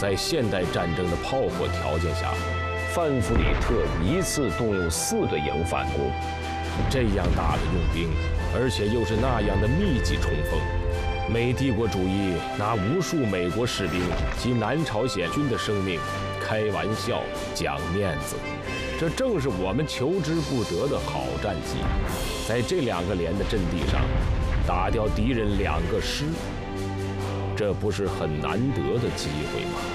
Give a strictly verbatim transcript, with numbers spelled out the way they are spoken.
在现代战争的炮火条件下，范弗里特一次动用四个营反攻，这样大的用兵，而且又是那样的密集冲锋，美帝国主义拿无数美国士兵及南朝鲜军的生命开玩笑、讲面子，这正是我们求之不得的好战绩。在这两个连的阵地上，打掉敌人两个师，这不是很难得的机会吗？